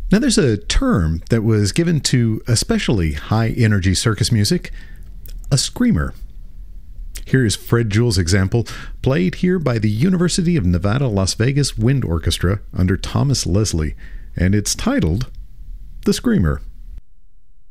Now, there's a term that was given to especially high-energy circus music, a screamer. Here is Fred Jewell's example, played here by the University of Nevada, Las Vegas Wind Orchestra under Thomas Leslie, and it's titled The Screamer.